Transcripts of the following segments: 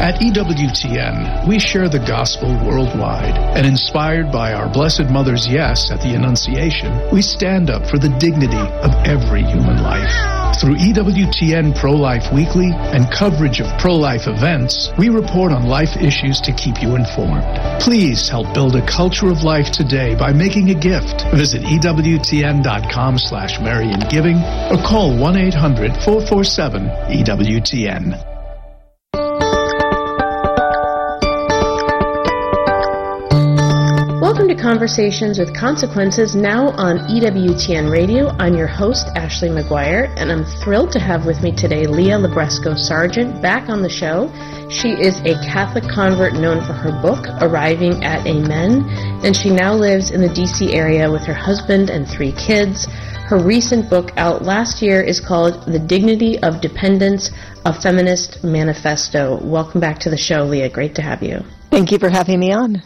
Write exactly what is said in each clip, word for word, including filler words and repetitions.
At E W T N, we share the gospel worldwide, and inspired by our Blessed Mother's yes at the Annunciation, we stand up for the dignity of every human life. Through E W T N Pro-Life Weekly and coverage of pro-life events, we report on life issues to keep you informed. Please help build a culture of life today by making a gift. Visit E W T N dot com slash Marian Giving or call one eight hundred four four seven E W T N. Welcome to Conversations with Consequences, now on E W T N Radio. I'm your host, Ashley McGuire, and I'm thrilled to have with me today Leah Libresco-Sargent back on the show. She is a Catholic convert known for her book, Arriving at Amen, and she now lives in the D C area with her husband and three kids. Her recent book out last year is called The Dignity of Dependence, a Feminist Manifesto. Welcome back to the show, Leah. Great to have you. Thank you for having me on.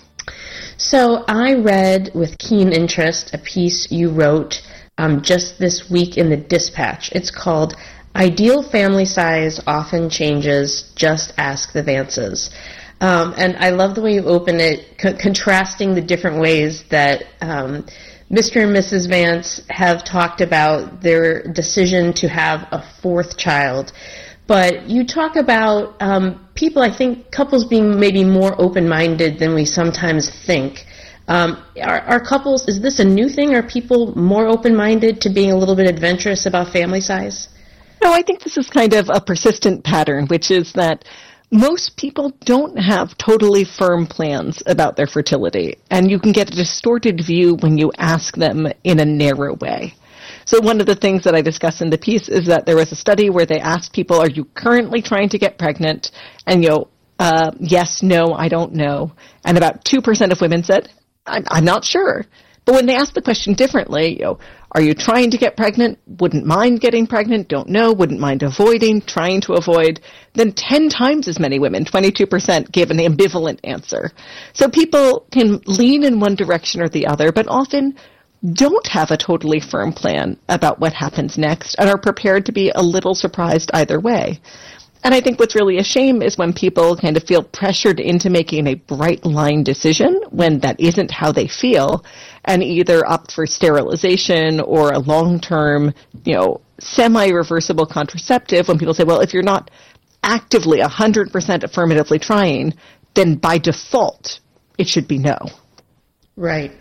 So I read with keen interest a piece you wrote um, just this week in the Dispatch. It's called Ideal Family Size Often Changes, Just Ask the Vances. Um, and I love the way you open it, co- contrasting the different ways that um, Mister and Missus Vance have talked about their decision to have a fourth child. But you talk about um, people, I think, couples being maybe more open-minded than we sometimes think. Um, are, are couples, is this a new thing? Are people more open-minded to being a little bit adventurous about family size? No, I think this is kind of a persistent pattern, which is that most people don't have totally firm plans about their fertility, and you can get a distorted view when you ask them in a narrow way. So one of the things that I discuss in the piece is that there was a study where they asked people, are you currently trying to get pregnant? And, you know, uh, yes, no, I don't know. And about two percent of women said, I'm, I'm not sure. But when they asked the question differently, you know, are you trying to get pregnant? Wouldn't mind getting pregnant? Don't know. Wouldn't mind avoiding, trying to avoid. Then ten times as many women, twenty-two percent, gave an ambivalent answer. So people can lean in one direction or the other, but often don't have a totally firm plan about what happens next and are prepared to be a little surprised either way. And I think what's really a shame is when people kind of feel pressured into making a bright line decision when that isn't how they feel, and either opt for sterilization or a long-term, you know, semi-reversible contraceptive when people say, well, if you're not actively one hundred percent affirmatively trying, then by default it should be no. Right.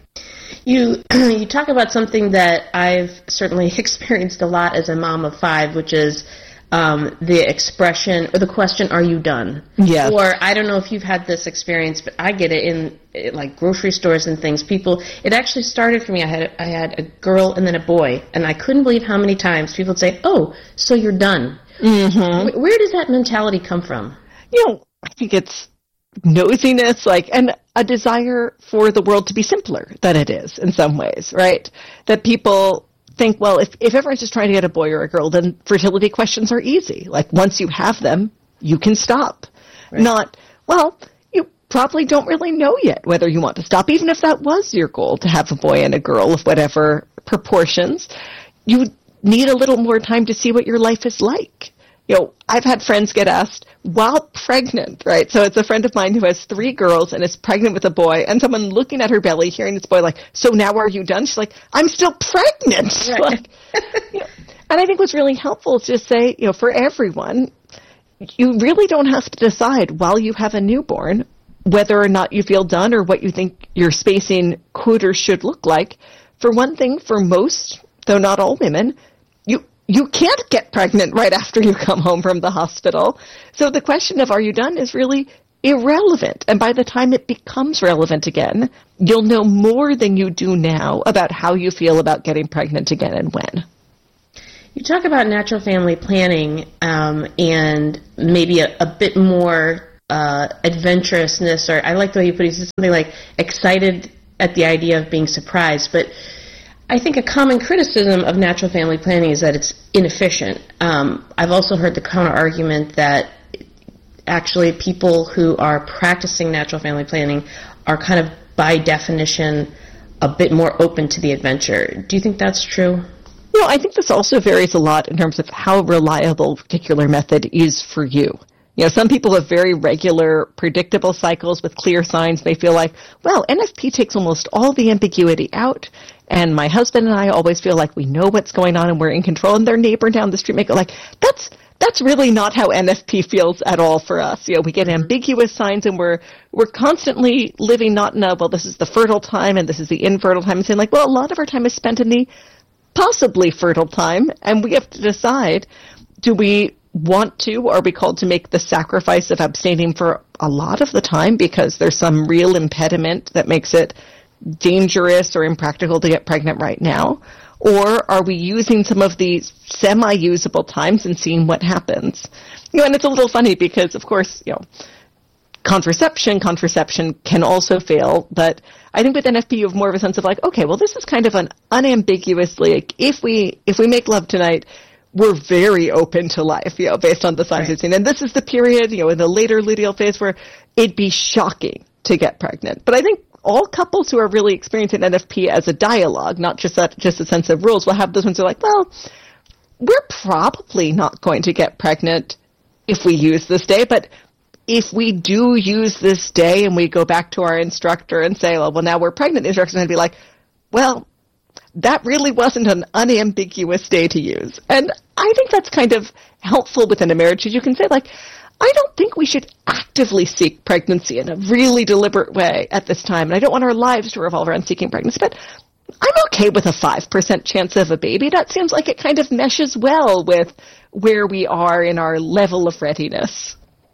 You you talk about something that I've certainly experienced a lot as a mom of five, which is um, the expression or the question, are you done? Yes. Or I don't know if you've had this experience, but I get it in it, like grocery stores and things. People, it actually started for me. I had I had a girl and then a boy, and I couldn't believe how many times people would say, oh, so you're done. Mm-hmm. Where, where does that mentality come from? You know, I think it's nosiness, like, and a desire for the world to be simpler than it is in some ways, right? That people think, well, if, if everyone's just trying to get a boy or a girl, then fertility questions are easy. Like, once you have them, you can stop. Right. Not, well, you probably don't really know yet whether you want to stop, even if that was your goal, to have a boy and a girl of whatever proportions. You need a little more time to see what your life is like. You know, I've had friends get asked while pregnant, right? So it's a friend of mine who has three girls and is pregnant with a boy, and someone looking at her belly, hearing this boy like, so now are you done? She's like, I'm still pregnant. Right. Like, you know, and I think what's really helpful is just say, you know, for everyone, you really don't have to decide while you have a newborn whether or not you feel done or what you think your spacing could or should look like. For one thing, for most, though not all women, you You can't get pregnant right after you come home from the hospital. So the question of are you done is really irrelevant. And by the time it becomes relevant again, you'll know more than you do now about how you feel about getting pregnant again and when. You talk about natural family planning um, and maybe a, a bit more uh, adventurousness, or I like the way you put it, something like excited at the idea of being surprised. But I think a common criticism of natural family planning is that it's inefficient. Um, I've also heard the counter-argument that actually people who are practicing natural family planning are kind of, by definition, a bit more open to the adventure. Do you think that's true? Well, I think this also varies a lot in terms of how reliable a particular method is for you. You know, some people have very regular, predictable cycles with clear signs. They feel like, well, N F P takes almost all the ambiguity out, and my husband and I always feel like we know what's going on and we're in control, and their neighbor down the street may go like, that's that's really not how N F P feels at all for us. You know, we get ambiguous signs, and we're we're constantly living not in a, well, this is the fertile time and this is the infertile time, and saying like, well, a lot of our time is spent in the possibly fertile time, and we have to decide, do we want to, or are we called to make the sacrifice of abstaining for a lot of the time because there's some real impediment that makes it dangerous or impractical to get pregnant right now? Or are we using some of these semi-usable times and seeing what happens? You know, and it's a little funny because, of course, you know, contraception, contraception can also fail, but I think with N F P you have more of a sense of like, okay, well, this is kind of an unambiguously, like, if we, if we make love tonight, we're very open to life, you know, based on the signs we've seen. And this is the period, you know, in the later luteal phase where it'd be shocking to get pregnant. But I think all couples who are really experiencing N F P as a dialogue, not just a, just a sense of rules, will have those ones who are like, well, we're probably not going to get pregnant if we use this day, but if we do use this day and we go back to our instructor and say, well, well now we're pregnant, the instructor's going to be like, well, that really wasn't an unambiguous day to use. And I think that's kind of helpful within a marriage, because you can say, like, I don't think we should actively seek pregnancy in a really deliberate way at this time, and I don't want our lives to revolve around seeking pregnancy, but I'm okay with a five percent chance of a baby. That seems like it kind of meshes well with where we are in our level of readiness.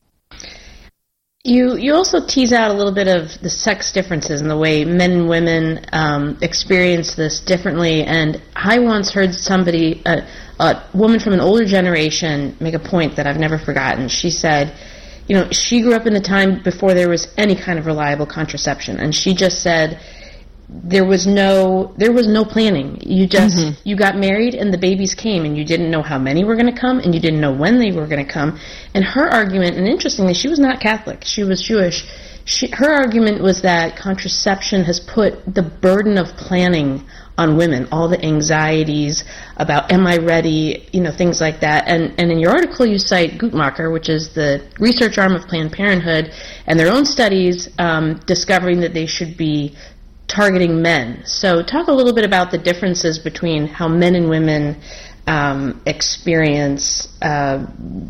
You you also tease out a little bit of the sex differences in the way men and women um, experience this differently. And I once heard somebody, a, a woman from an older generation, make a point that I've never forgotten. She said, you know, she grew up in a time before there was any kind of reliable contraception, and she just said there was no there was no planning. You just mm-hmm. you got married and the babies came, and you didn't know how many were going to come, and you didn't know when they were going to come. And her argument, and interestingly, she was not Catholic, she was Jewish. She, her argument was that contraception has put the burden of planning on women, all the anxieties about am I ready, you know, things like that. And and in your article you cite Guttmacher, which is the research arm of Planned Parenthood, and their own studies um, discovering that they should be targeting men. So talk a little bit about the differences between how men and women um, experience uh,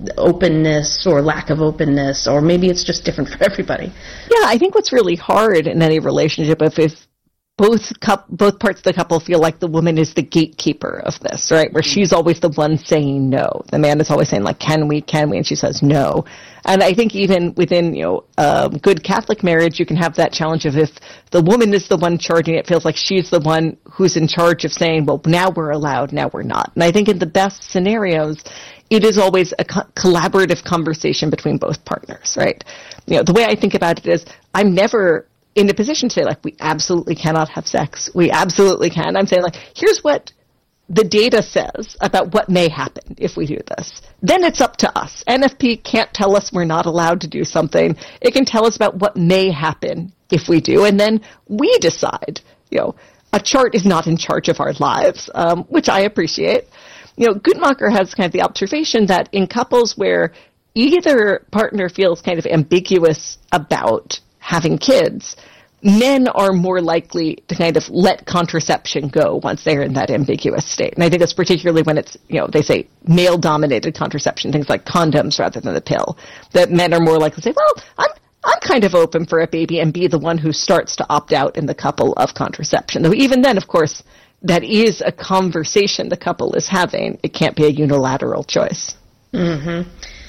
openness or lack of openness, or maybe it's just different for everybody. Yeah, I think what's really hard in any relationship, if, if both cup, both parts of the couple feel like the woman is the gatekeeper of this, right, where she's always the one saying no. The man is always saying, like, can we, can we, and she says no. And I think even within, you know, a good Catholic marriage, you can have that challenge of if the woman is the one charging, it feels like she's the one who's in charge of saying, well, now we're allowed, now we're not. And I think in the best scenarios, it is always a co- collaborative conversation between both partners, right? You know, the way I think about it is I'm never in a position to say, like, we absolutely cannot have sex. We absolutely can. I'm saying, like, here's what the data says about what may happen if we do this. Then it's up to us. N F P can't tell us we're not allowed to do something. It can tell us about what may happen if we do, and then we decide. You know, a chart is not in charge of our lives, um, which I appreciate. You know, Guttmacher has kind of the observation that in couples where either partner feels kind of ambiguous about having kids, men are more likely to kind of let contraception go once they're in that ambiguous state. And I think that's particularly when it's, you know, they say male-dominated contraception, things like condoms rather than the pill, that men are more likely to say, well, I'm I'm kind of open for a baby, and be the one who starts to opt out in the couple of contraception. Though even then, of course, that is a conversation the couple is having. It can't be a unilateral choice. Mm-hmm.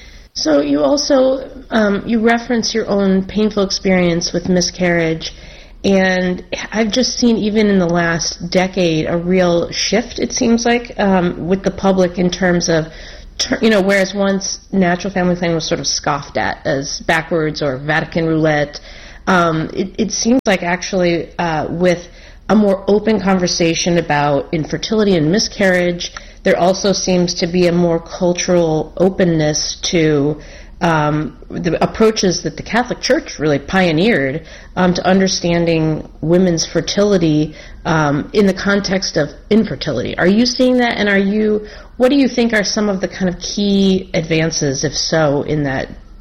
So you also, um, you reference your own painful experience with miscarriage, and I've just seen even in the last decade a real shift, it seems like, um, with the public in terms of, you know, whereas once natural family planning was sort of scoffed at as backwards or Vatican roulette, um, it, it seems like actually uh, with a more open conversation about infertility and miscarriage, there also seems to be a more cultural openness to um, the approaches that the Catholic Church really pioneered um, to understanding women's fertility um, in the context of infertility. Are you seeing that, and are you? What do you think are some of the kind of key advances, if so, in that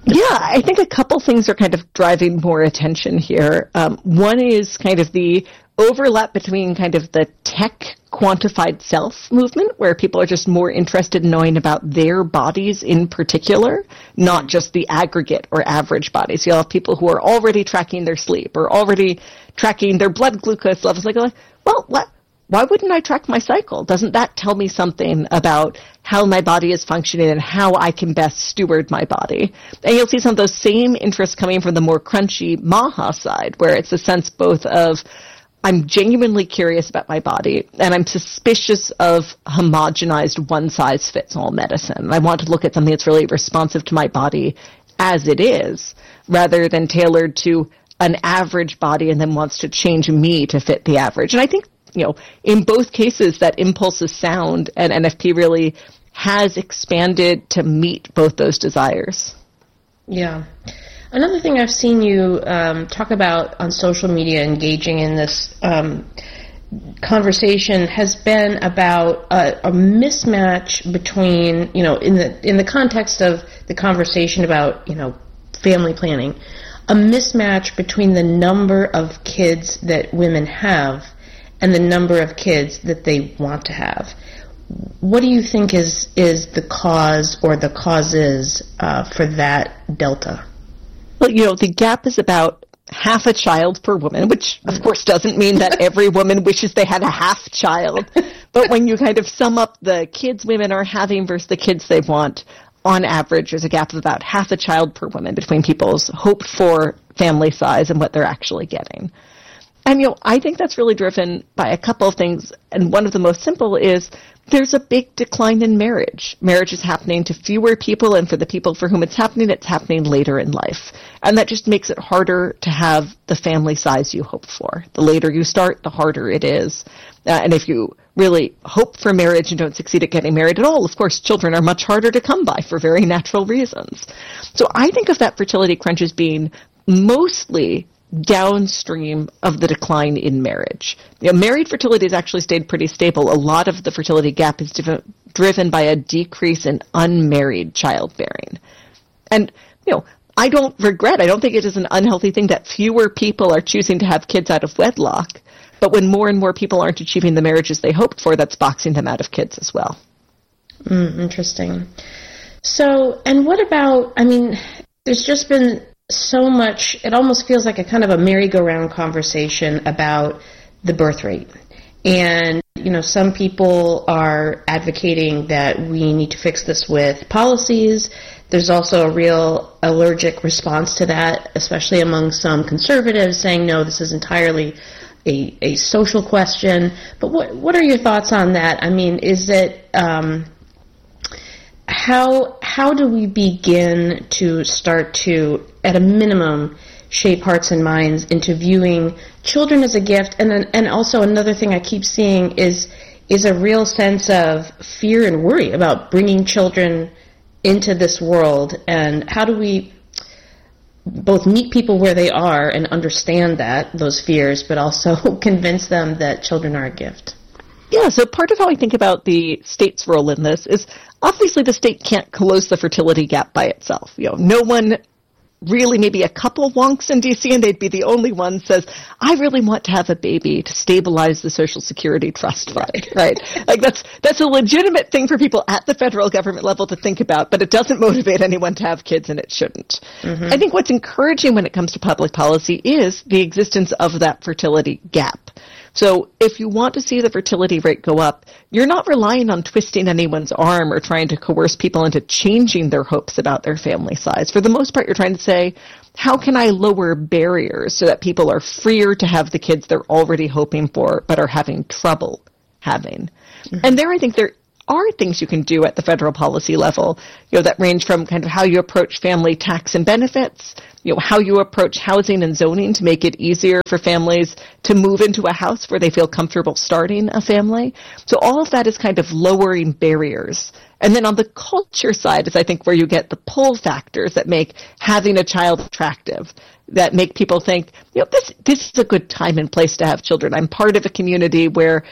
Yeah, I think a couple things are kind of driving more attention here. Um, one is kind of the overlap between kind of the tech quantified self movement, where people are just more interested in knowing about their bodies in particular, not just the aggregate or average bodies. You'll have people who are already tracking their sleep or already tracking their blood glucose levels. Like, well, what? Why wouldn't I track my cycle? Doesn't that tell me something about how my body is functioning and how I can best steward my body? And you'll see some of those same interests coming from the more crunchy MAHA side, where it's a sense both of I'm genuinely curious about my body, and I'm suspicious of homogenized one-size-fits-all medicine. I want to look at something that's really responsive to my body as it is, rather than tailored to an average body and then wants to change me to fit the average. And I think, you know, in both cases, that impulse is sound, and N F P really has expanded to meet both those desires. Yeah. Another thing I've seen you um, talk about on social media, engaging in this um, conversation, has been about a, a mismatch between, you know, in the in the context of the conversation about, you know, family planning, a mismatch between the number of kids that women have and the number of kids that they want to have. What do you think is is the cause or the causes uh, for that delta? Well, you know, the gap is about half a child per woman, which of course doesn't mean that every woman wishes they had a half child. But when you kind of sum up the kids women are having versus the kids they want, on average, there's a gap of about half a child per woman between people's hoped for family size and what they're actually getting. And, you know, I think that's really driven by a couple of things, and one of the most simple is there's a big decline in marriage. Marriage is happening to fewer people, and for the people for whom it's happening, it's happening later in life. And that just makes it harder to have the family size you hope for. The later you start, the harder it is. Uh, and if you really hope for marriage and don't succeed at getting married at all, of course, children are much harder to come by for very natural reasons. So I think of that fertility crunch as being mostly downstream of the decline in marriage. You know, married fertility has actually stayed pretty stable. A lot of the fertility gap is div- driven by a decrease in unmarried childbearing. And, you know, I don't regret, I don't think it is an unhealthy thing that fewer people are choosing to have kids out of wedlock. But when more and more people aren't achieving the marriages they hoped for, that's boxing them out of kids as well. Mm, interesting. So, and what about, I mean, there's just been so much, it almost feels like a kind of a merry-go-round conversation about the birth rate. And, you know, some people are advocating that we need to fix this with policies. There's also a real allergic response to that, especially among some conservatives, saying, no, this is entirely a, a social question. But what what are your thoughts on that? I mean, is it... Um, How how do we begin to start to, at a minimum, shape hearts and minds into viewing children as a gift? And then, and also another thing I keep seeing is is a real sense of fear and worry about bringing children into this world. And how do we both meet people where they are and understand that, those fears, but also convince them that children are a gift? Yeah, so part of how I think about the state's role in this is obviously the state can't close the fertility gap by itself. You know, no one, really maybe a couple wonks in D C, and they'd be the only one, says, I really want to have a baby to stabilize the Social Security Trust Fund, right? Like that's that's a legitimate thing for people at the federal government level to think about, but it doesn't motivate anyone to have kids, and it shouldn't. Mm-hmm. I think what's encouraging when it comes to public policy is the existence of that fertility gap. So if you want to see the fertility rate go up, you're not relying on twisting anyone's arm or trying to coerce people into changing their hopes about their family size. For the most part, you're trying to say, how can I lower barriers so that people are freer to have the kids they're already hoping for but are having trouble having? Mm-hmm. And there I think there are things you can do at the federal policy level, you know, that range from kind of how you approach family tax and benefits, you know, how you approach housing and zoning to make it easier for families to move into a house where they feel comfortable starting a family. So all of that is kind of lowering barriers. And then on the culture side is, I think, where you get the pull factors that make having a child attractive, that make people think, you know, this, this is a good time and place to have children. I'm part of a community where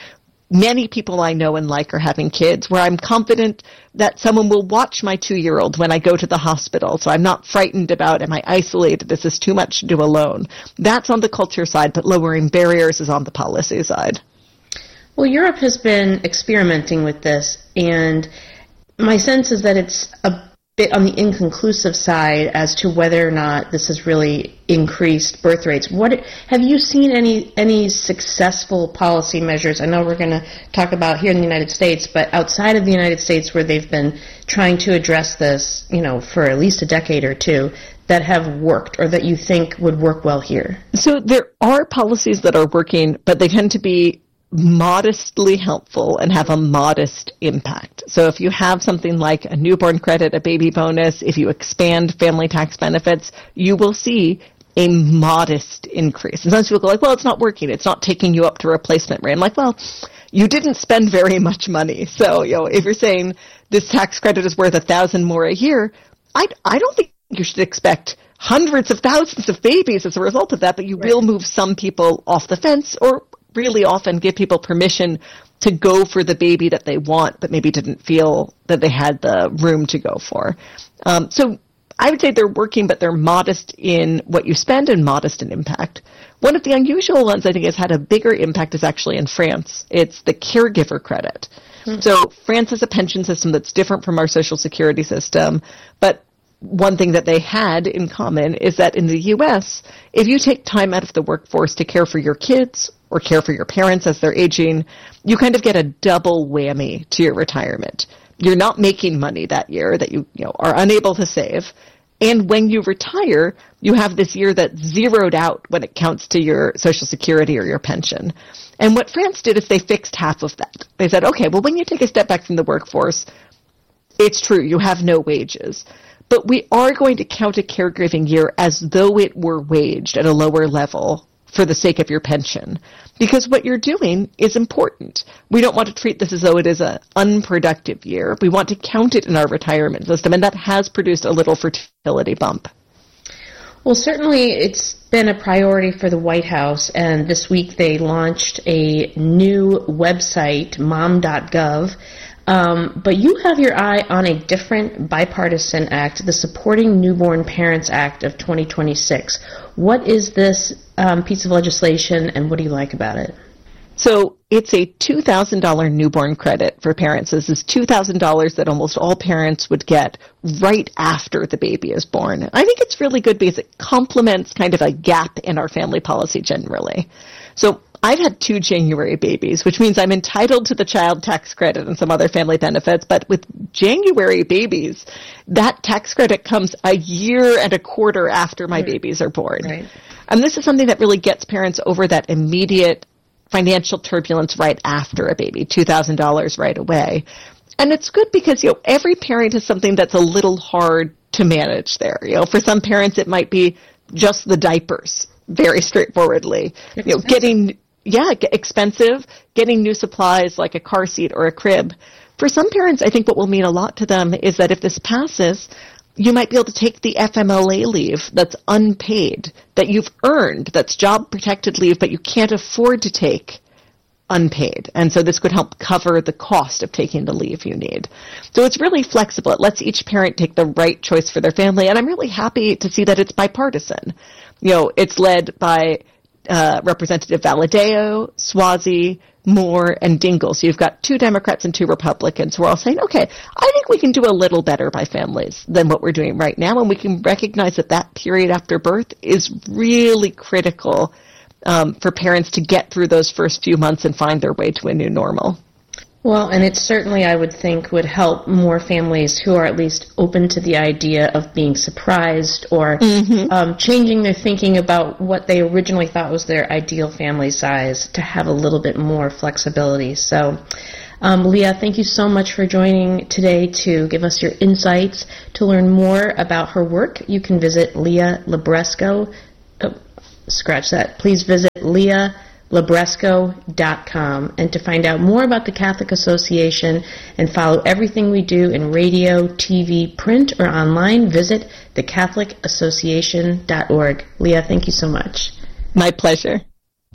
many people I know and like are having kids, where I'm confident that someone will watch my two-year-old when I go to the hospital. So I'm not frightened about, am I isolated? This is too much to do alone. That's on the culture side, but lowering barriers is on the policy side. Well, Europe has been experimenting with this, and my sense is that it's a bit on the inconclusive side as to whether or not this has really increased birth rates. What have you seen any any successful policy measures? I know we're going to talk about here in the United States, but outside of the United States, where they've been trying to address this, you know, for at least a decade or two, that have worked or that you think would work well here? So there are policies that are working, but they tend to be modestly helpful and have a modest impact. So if you have something like a newborn credit, a baby bonus, if you expand family tax benefits, you will see a modest increase. And some people go like, well, it's not working. It's not taking you up to replacement rate. I'm like, well, you didn't spend very much money. So, you know, if you're saying this tax credit is worth a thousand more a year, I, I don't think you should expect hundreds of thousands of babies as a result of that, but you right. will move some people off the fence, or really often give people permission to go for the baby that they want, but maybe didn't feel that they had the room to go for. Um, so I would say they're working, but they're modest in what you spend and modest in impact. One of the unusual ones I think has had a bigger impact is actually in France. It's the caregiver credit. Mm-hmm. So France has a pension system that's different from our Social Security system, but one thing that they had in common is that in the U S, if you take time out of the workforce to care for your kids or care for your parents as they're aging, you kind of get a double whammy to your retirement. You're not making money that year that you, you know, are unable to save. And when you retire, you have this year that's zeroed out when it counts to your Social Security or your pension. And what France did is they fixed half of that. They said, okay, well, when you take a step back from the workforce, it's true, you have no wages. But we are going to count a caregiving year as though it were waged at a lower level for the sake of your pension. Because what you're doing is important. We don't want to treat this as though it is an unproductive year. We want to count it in our retirement system, and that has produced a little fertility bump. Well, certainly it's been a priority for the White House, and this week they launched a new website, mom dot gov. Um, but you have your eye on a different bipartisan act, the Supporting Newborn Parents Act of twenty twenty-six. What is this um, piece of legislation, and what do you like about it? So it's a two thousand dollars newborn credit for parents. This is two thousand dollars that almost all parents would get right after the baby is born. I think it's really good because it complements kind of a gap in our family policy generally. So I've had two January babies, which means I'm entitled to the child tax credit and some other family benefits. But with January babies, that tax credit comes a year and a quarter after my right. babies are born. Right. And this is something that really gets parents over that immediate financial turbulence right after a baby, two thousand dollars right away. And it's good because, you know, every parent has something that's a little hard to manage there. You know, for some parents, it might be just the diapers, very straightforwardly. Expensive. You know, getting, yeah, expensive, getting new supplies like a car seat or a crib. For some parents, I think what will mean a lot to them is that if this passes, you might be able to take the F M L A leave that's unpaid, that you've earned, that's job-protected leave, but you can't afford to take unpaid. And so this could help cover the cost of taking the leave you need. So it's really flexible. It lets each parent take the right choice for their family. And I'm really happy to see that it's bipartisan. You know, it's led by uh, Representative Valadao, Swazi, Moore, and Dingell. So you've got two Democrats and two Republicans who are all saying, okay, I think we can do a little better by families than what we're doing right now, and we can recognize that that period after birth is really critical um, for parents to get through those first few months and find their way to a new normal. Well, and it certainly, I would think, would help more families who are at least open to the idea of being surprised or mm-hmm. um, changing their thinking about what they originally thought was their ideal family size to have a little bit more flexibility. So, um, Leah, thank you so much for joining today to give us your insights. To learn more about her work, you can visit Leah Libresco. Oh, scratch that. Please visit Leah Libresco dot com, and to find out more about the Catholic Association and follow everything we do in radio, T V, print, or online, visit the catholic association dot org. Leah, thank you so much. My pleasure.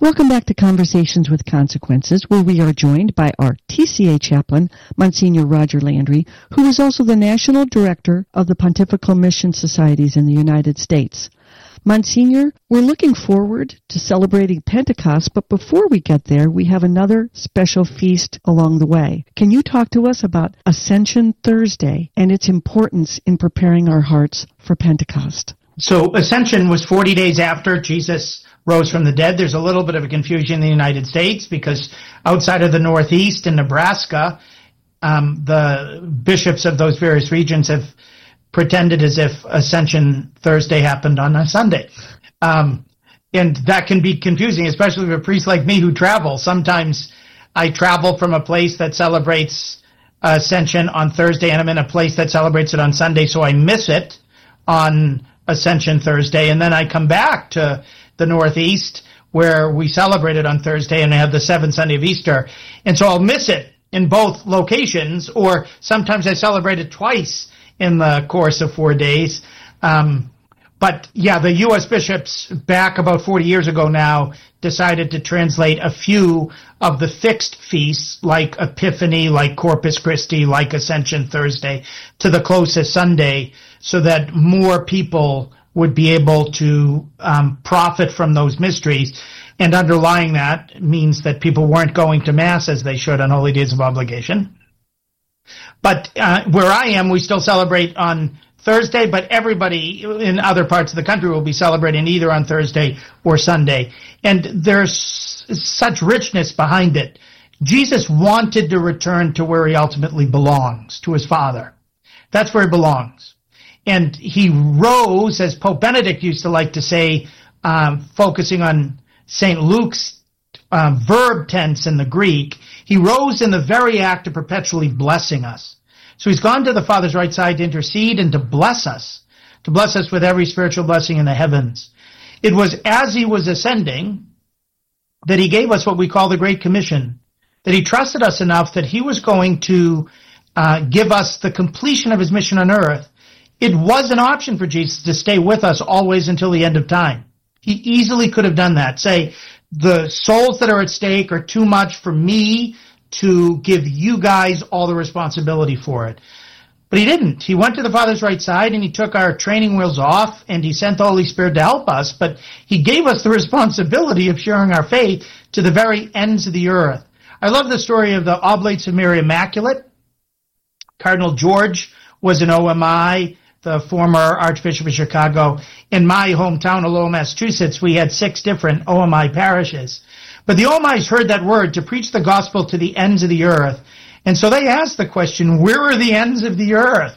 Welcome back to Conversations with Consequences, where we are joined by our T C A chaplain, Monsignor Roger Landry, who is also the National Director of the Pontifical Mission Societies in the United States. Monsignor, we're looking forward to celebrating Pentecost, but before we get there, we have another special feast along the way. Can you talk to us about Ascension Thursday and its importance in preparing our hearts for Pentecost? So Ascension was forty days after Jesus rose from the dead. There's a little bit of a confusion in the United States because outside of the Northeast and Nebraska, um, the bishops of those various regions have pretended as if Ascension Thursday happened on a Sunday. Um, and that can be confusing, especially for a priest like me who travels. Sometimes I travel from a place that celebrates Ascension on Thursday and I'm in a place that celebrates it on Sunday, so I miss it on Ascension Thursday, and then I come back to the Northeast where we celebrate it on Thursday and have the seventh Sunday of Easter. And so I'll miss it in both locations, or sometimes I celebrate it twice in the course of four days. Um, but yeah, the U S bishops back about forty years ago now decided to translate a few of the fixed feasts like Epiphany, like Corpus Christi, like Ascension Thursday to the closest Sunday so that more people would be able to um, profit from those mysteries. And underlying that means that people weren't going to Mass as they should on holy days of obligation. But uh, where I am, we still celebrate on Thursday, but everybody in other parts of the country will be celebrating either on Thursday or Sunday. And there's such richness behind it. Jesus wanted to return to where he ultimately belongs, to his Father. That's where he belongs. And he rose, as Pope Benedict used to like to say, um, focusing on Saint Luke's uh, verb tense in the Greek, he rose in the very act of perpetually blessing us. So he's gone to the Father's right side to intercede and to bless us, to bless us with every spiritual blessing in the heavens. It was as he was ascending that he gave us what we call the Great Commission, that he trusted us enough that he was going to uh, give us the completion of his mission on earth. It was an option for Jesus to stay with us always until the end of time. He easily could have done that. Say, the souls that are at stake are too much for me to give you guys all the responsibility for it. But he didn't. He went to the Father's right side and he took our training wheels off and he sent the Holy Spirit to help us. But he gave us the responsibility of sharing our faith to the very ends of the earth. I love the story of the Oblates of Mary Immaculate. Cardinal George was an O M I, the former Archbishop of Chicago. In my hometown of Lowell, Massachusetts, we had six different O M I parishes. But the O M Is heard that word to preach the gospel to the ends of the earth. And so they asked the question, where are the ends of the earth?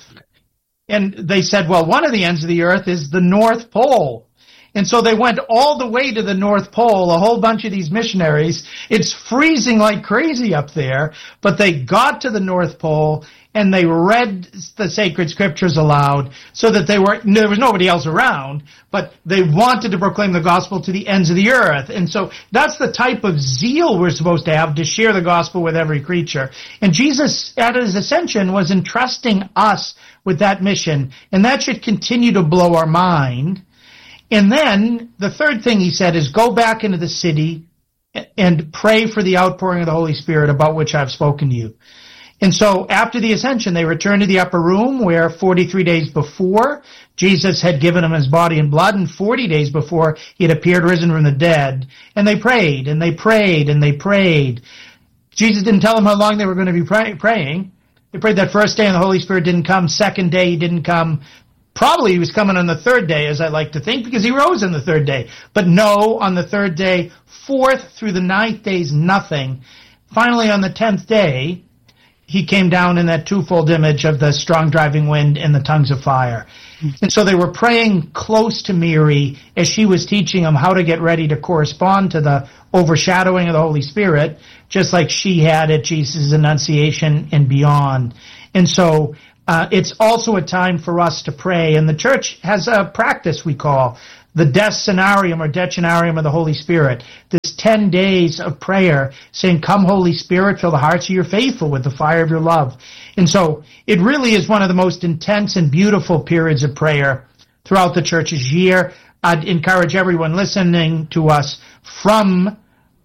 And they said, well, one of the ends of the earth is the North Pole. And so they went all the way to the North Pole, a whole bunch of these missionaries. It's freezing like crazy up there, but they got to the North Pole and they read the sacred scriptures aloud so that they were, there was nobody else around, but they wanted to proclaim the gospel to the ends of the earth. And so that's the type of zeal we're supposed to have to share the gospel with every creature. And Jesus, at his ascension, was entrusting us with that mission, and that should continue to blow our mind. And then the third thing he said is go back into the city and pray for the outpouring of the Holy Spirit about which I've spoken to you. And so after the ascension, they returned to the upper room where forty-three days before Jesus had given them his body and blood, and forty days before he had appeared risen from the dead. And they prayed and they prayed and they prayed. Jesus didn't tell them how long they were going to be pray- praying. They prayed that first day and the Holy Spirit didn't come. Second day he didn't come. Probably he was coming on the third day, as I like to think, because he rose on the third day. But no, on the third day, fourth through the ninth days, nothing. Finally, on the tenth day, he came down in that twofold image of the strong driving wind and the tongues of fire. And so they were praying close to Mary as she was teaching them how to get ready to correspond to the overshadowing of the Holy Spirit, just like she had at Jesus' Annunciation and beyond. And so Uh, it's also a time for us to pray, and the church has a practice we call the Decenarium or Decenarium of the Holy Spirit. This ten days of prayer saying, come Holy Spirit, fill the hearts of your faithful with the fire of your love. And so it really is one of the most intense and beautiful periods of prayer throughout the church's year. I'd encourage everyone listening to us from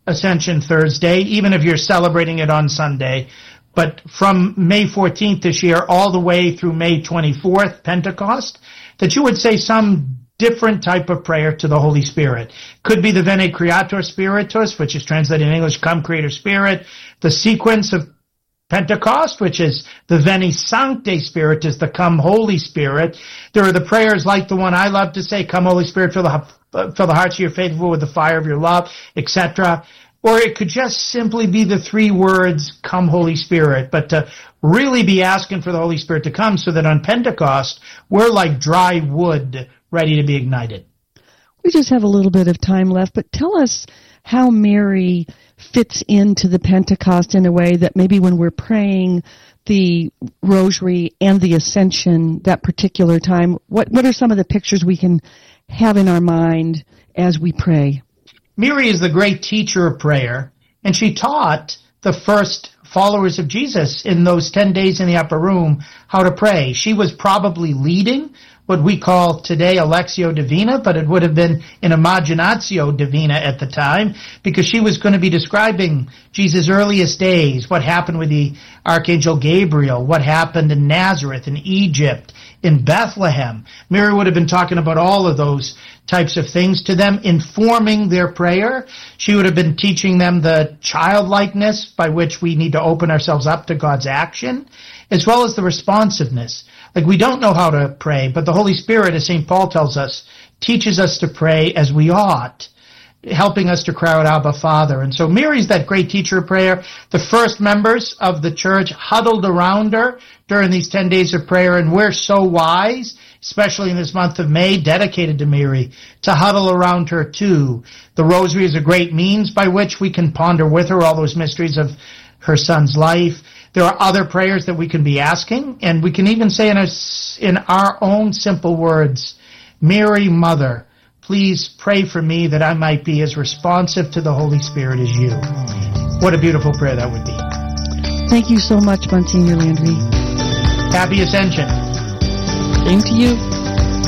Ascension Thursday, even if you're celebrating it on Sunday. But from May fourteenth this year all the way through May twenty-fourth, Pentecost, that you would say some different type of prayer to the Holy Spirit. Could be the Veni Creator Spiritus, which is translated in English, Come Creator Spirit. The sequence of Pentecost, which is the Veni Sancte Spiritus, the Come Holy Spirit. There are the prayers like the one I love to say, Come Holy Spirit, fill the, fill the hearts of your faithful with the fire of your love, et cetera. Or it could just simply be the three words, Come Holy Spirit, but to really be asking for the Holy Spirit to come so that on Pentecost, we're like dry wood ready to be ignited. We just have a little bit of time left, but tell us how Mary fits into the Pentecost in a way that maybe when we're praying the Rosary and the Ascension that particular time, what, what are some of the pictures we can have in our mind as we pray? Mary is the great teacher of prayer, and she taught the first followers of Jesus in those ten days in the upper room how to pray. She was probably leading what we call today a Lectio Divina, but it would have been an Imaginatio Divina at the time, because she was going to be describing Jesus' earliest days, what happened with the Archangel Gabriel, what happened in Nazareth, in Egypt, in Bethlehem. Mary would have been talking about all of those types of things to them, informing their prayer. She would have been teaching them the childlikeness by which we need to open ourselves up to God's action, as well as the responsiveness. Like, we don't know how to pray, but the Holy Spirit, as Saint Paul tells us, teaches us to pray as we ought, helping us to cry out, Abba, Father. And so Mary's that great teacher of prayer. The first members of the church huddled around her during these ten days of prayer, and we're so wise, especially in this month of May, dedicated to Mary, to huddle around her too. The Rosary is a great means by which we can ponder with her all those mysteries of her son's life. There are other prayers that we can be asking, and we can even say in our, in our own simple words, Mary, Mother, please pray for me that I might be as responsive to the Holy Spirit as you. What a beautiful prayer that would be. Thank you so much, Monsignor Landry. Happy Ascension. Same to you.